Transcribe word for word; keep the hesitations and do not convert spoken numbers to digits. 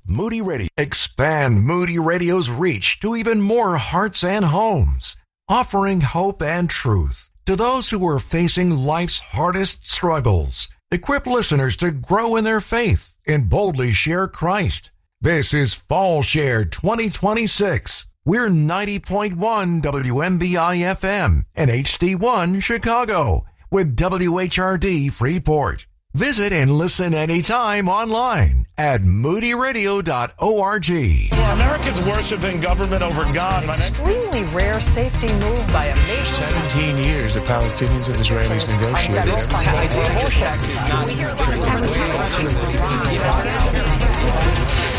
Moody Radio. Expand Moody Radio's reach to even more hearts and homes, offering hope and truth to those who are facing life's hardest struggles. Equip listeners to grow in their faith and boldly share Christ. This is Fall Share twenty twenty-six. We're ninety point one W M B I F M and H D one Chicago with W H R D Freeport. Visit and listen anytime online at moody radio dot org. For Americans worshiping government over God. Extremely rare safety move by a nation. seventeen years the Palestinians and Israelis negotiated. We hear a lot of